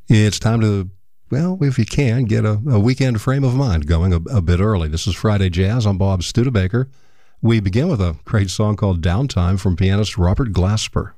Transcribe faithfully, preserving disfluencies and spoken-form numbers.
It's time to, well, if you can, get a, a weekend frame of mind going a, a bit early. This is Friday Jazz. I'm Bob Studebaker. We begin with a great song called Downtime from pianist Robert Glasper.